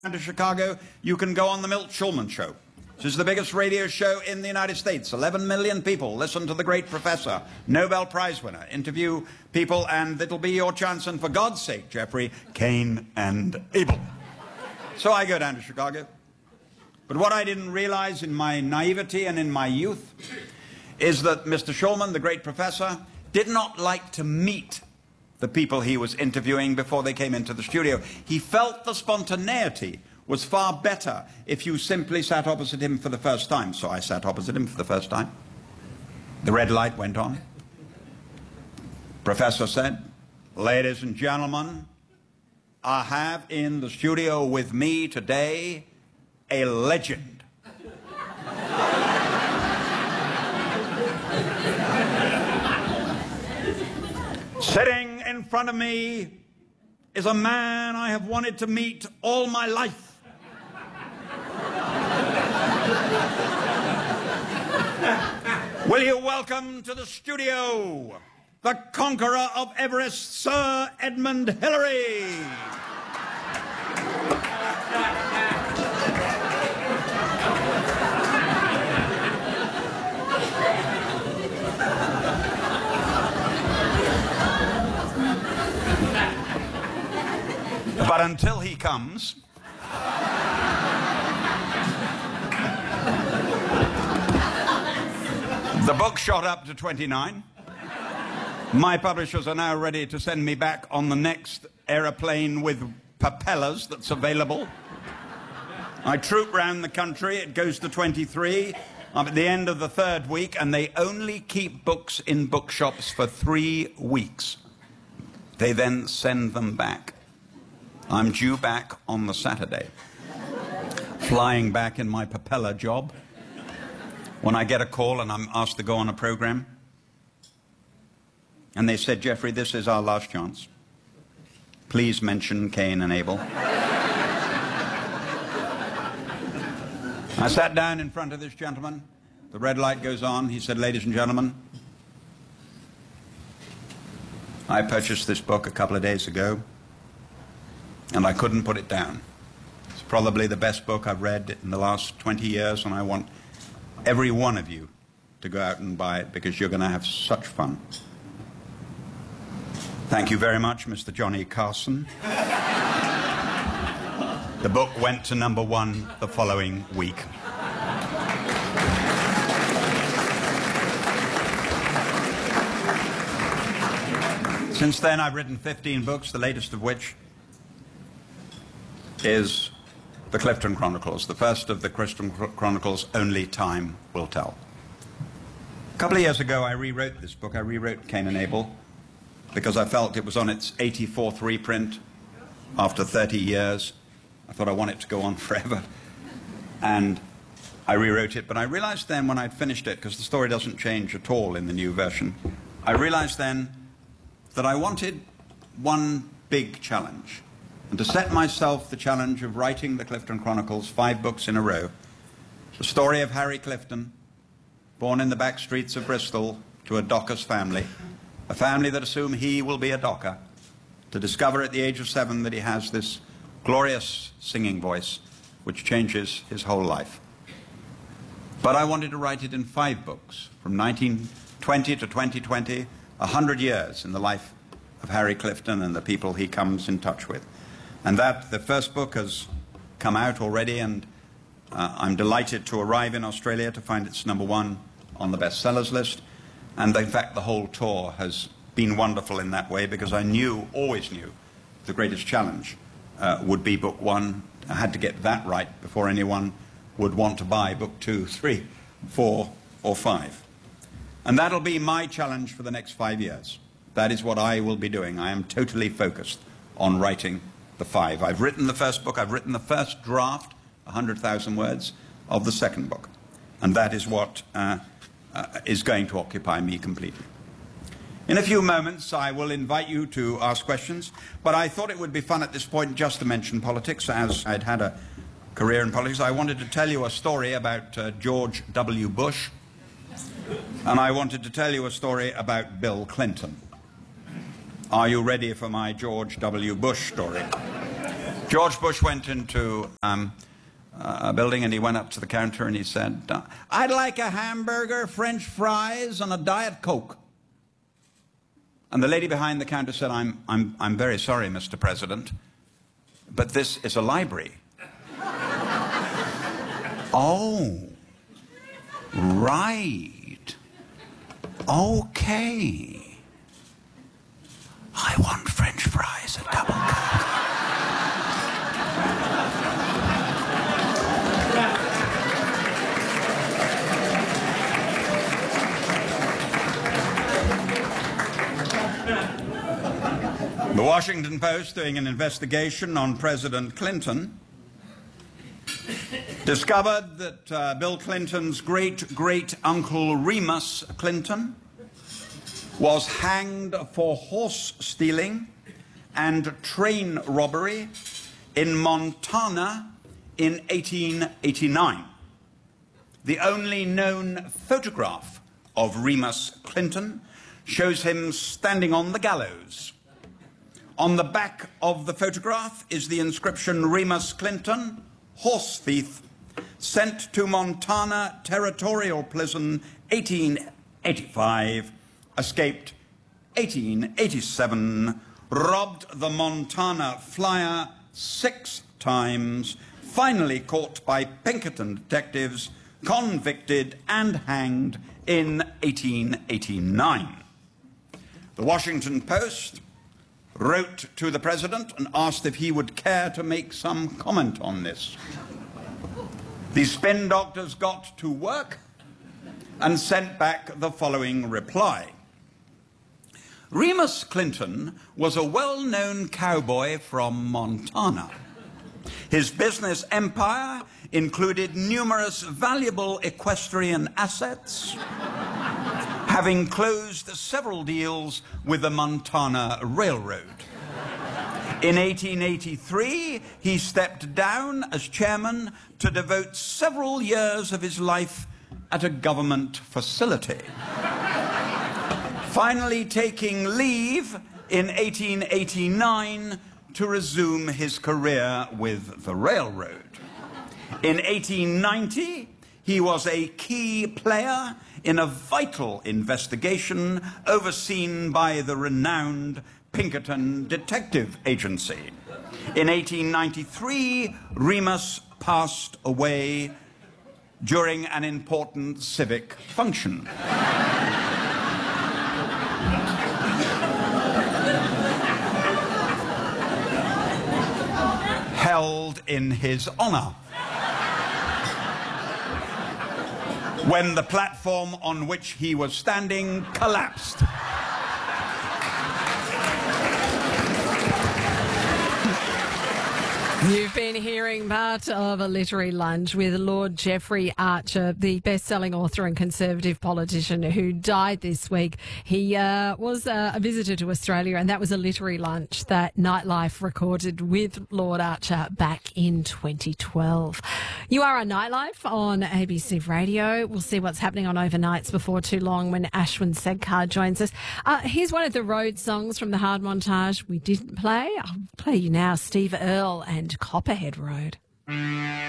To Chicago, you can go on the Milt Schulman Show. This is the biggest radio show in the United States. 11 million people listen to the great professor, Nobel Prize winner, interview people, and it'll be your chance. And for God's sake, Jeffrey, Cain and Abel. So I go down to Chicago. But what I didn't realize in my naivety and in my youth is that Mr. Schulman, the great professor, did not like to meet the people he was interviewing before they came into the studio. He felt the spontaneity was far better if you simply sat opposite him for the first time. So I sat opposite him for the first time. The red light went on. Professor said, "Ladies and gentlemen, I have in the studio with me today a legend." Sitting in front of me is a man I have wanted to meet all my life. Will you welcome to the studio the conqueror of Everest, Sir Edmund Hillary? But until he comes, the book shot up to 29. My publishers are now ready to send me back on the next aeroplane with propellers that's available. I troop round the country. It goes to 23. I'm at the end of the third week, and they only keep books in bookshops for 3 weeks. They then send them back. I'm due back on the Saturday, flying back in my propeller job, when I get a call and I'm asked to go on a program. And they said, "Jeffrey, this is our last chance. Please mention Cain and Abel." I sat down in front of this gentleman. The red light goes on. He said, "Ladies and gentlemen, I purchased this book a couple of days ago, and I couldn't put it down. It's probably the best book I've read in the last 20 years, and I want every one of you to go out and buy it because you're going to have such fun. Thank you very much, Mr. Johnny Carson." The book went to #1 the following week. Since then, I've written 15 books, the latest of which is the Clifton Chronicles, the first of the Clifton Chronicles only time will tell. A couple of years ago, I rewrote this book. I rewrote Cain and Abel because I felt it was on its 84th reprint after 30 years. I thought I want it to go on forever. And I rewrote it, but I realized then when I'd finished it, because the story doesn't change at all in the new version, I realized then that I wanted one big challenge. And to set myself the challenge of writing the Clifton Chronicles 5 books in a row, the story of Harry Clifton, born in the back streets of Bristol to a docker's family, a family that assume he will be a docker, to discover at the age of 7 that he has this glorious singing voice which changes his whole life. But I wanted to write it in 5 books, from 1920 to 2020, 100 years in the life of Harry Clifton and the people he comes in touch with. And that, the first book has come out already, and I'm delighted to arrive in Australia to find it's #1 on the bestsellers list. And in fact, the whole tour has been wonderful in that way, because I knew, always knew, the greatest challenge would be book 1. I had to get that right before anyone would want to buy book 2, 3, 4, or 5. And that'll be my challenge for the next 5 years. That is what I will be doing. I am totally focused on writing the 5. I've written the first book. I've written the first draft, 100,000 words, of the second book. And that is what is going to occupy me completely. In a few moments, I will invite you to ask questions, but I thought it would be fun at this point just to mention politics, as I'd had a career in politics. I wanted to tell you a story about George W. Bush, and I wanted to tell you a story about Bill Clinton. Are you ready for my George W. Bush story? George Bush went into a building and he went up to the counter and he said, "I'd like a hamburger, French fries, and a Diet Coke." And the lady behind the counter said, I'm very sorry, Mr. President, but this is a library." Oh, right. Okay. I want French fries, a double Coke. The Washington Post, doing an investigation on President Clinton, discovered that Bill Clinton's great-great-uncle Remus Clinton was hanged for horse stealing and train robbery in Montana in 1889. The only known photograph of Remus Clinton shows him standing on the gallows. On the back of the photograph is the inscription, "Remus Clinton, horse thief, sent to Montana Territorial Prison 1885, escaped 1887, robbed the Montana Flyer 6 times, finally caught by Pinkerton detectives, convicted and hanged in 1889. The Washington Post wrote to the president and asked if he would care to make some comment on this. The spin doctors got to work and sent back the following reply. Remus Clinton was a well-known cowboy from Montana. His business empire included numerous valuable equestrian assets, having closed several deals with the Montana Railroad. In 1883, he stepped down as chairman to devote several years of his life at a government facility. Finally taking leave in 1889 to resume his career with the railroad. In 1890, he was a key player in a vital investigation overseen by the renowned Pinkerton Detective Agency. In 1893, Remus passed away during an important civic function. Held in his honor. When the platform on which he was standing collapsed. You've been hearing part of a literary lunch with Lord Jeffrey Archer, the best-selling author and Conservative politician who died this week. He was a visitor to Australia, and that was a literary lunch that Nightlife recorded with Lord Archer back in 2012. You are on Nightlife on ABC Radio. We'll see what's happening on overnights before too long when Ashwin Sedkar joins us. Here's one of the road songs from the Hard Montage we didn't play. I'll play you now, Steve Earle and Copperhead Road.